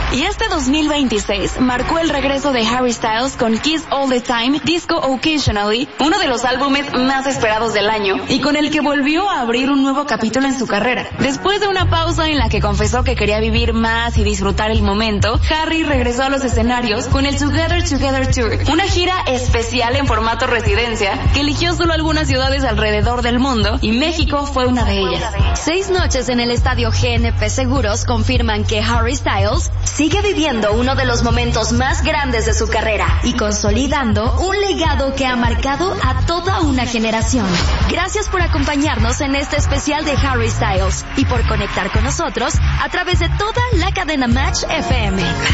Y este 2026 marcó el regreso de Harry Styles con Kiss All the Time, Disco Occasionally, uno de los álbumes más esperados del año y con el que volvió a abrir un nuevo capítulo en su carrera. Después de una pausa en la que confesó que quería vivir más y disfrutar el momento, Harry regresó a los escenarios con el Together Together Tour, una gira especial en formato residencia que eligió solo algunas ciudades alrededor del mundo y México fue una de ellas. 6 noches en el estadio GNP Seguros confirman que Harry Styles sigue viviendo uno de los momentos más grandes de su carrera y consolidando un legado que ha marcado a toda una generación. Gracias por acompañarnos en este especial de Harry Styles y por conectar con nosotros a través de toda la cadena Match FM.